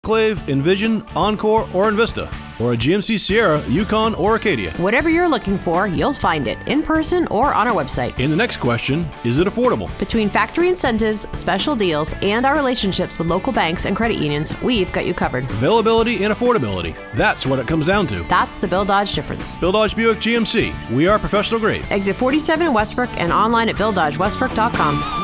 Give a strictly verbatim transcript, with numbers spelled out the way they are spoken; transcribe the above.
Clave, Envision, Encore, or Envista, or a G M C Sierra, Yukon, or Acadia. Whatever you're looking for, you'll find it in person or on our website. In the next question, is it affordable? Between factory incentives, special deals, and our relationships with local banks and credit unions, we've got you covered. Availability and affordability. That's what it comes down to. That's the Bill Dodge difference. Bill Dodge Buick G M C. We are professional grade. Exit forty-seven in Westbrook and online at bill dodge westbrook dot com.